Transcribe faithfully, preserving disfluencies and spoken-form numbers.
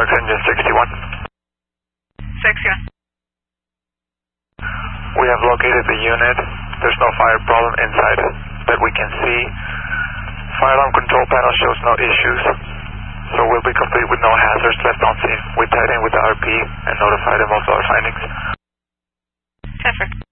Parks Engine sixty-one. sixty-one. We have located the unit. There's no fire problem inside that we can see. Fire alarm control panel shows no issues, so we'll be complete with no hazards left on scene. We tied in with the R P and notified them of our findings. Perfect.